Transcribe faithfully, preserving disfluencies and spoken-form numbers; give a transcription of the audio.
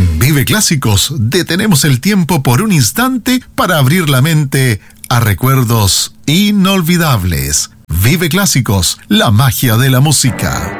En Vive Clásicos detenemos el tiempo por un instante para abrir la mente a recuerdos inolvidables. Vive Clásicos, la magia de la música.